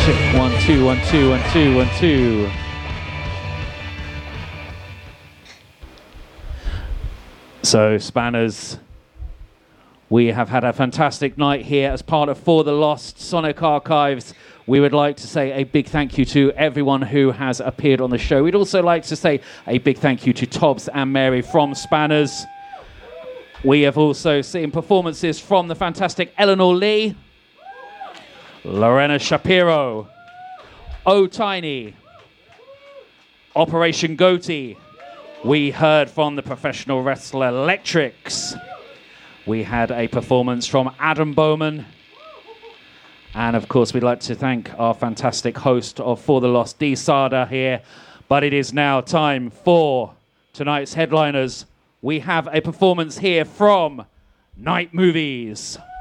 Check 1 2 1 2 1 2 1 2. So Spanners, we have had a fantastic night here as part of For the Lost Sonic Archives. We would like to say a big thank you to everyone who has appeared on the show. We'd also like to say a big thank you to Tobbs and Mary from Spanners. We have also seen performances from the fantastic Eleanor Lee, Lorena Shapiro, Oh Tiny, Operation Goatee. We heard from the professional wrestler Electrics. We had a performance from Adam Bowman. And of course, we'd like to thank our fantastic host of For the Lost, Dee Sada, here. But it is now time for tonight's headliners. We have a performance here from Night Movies.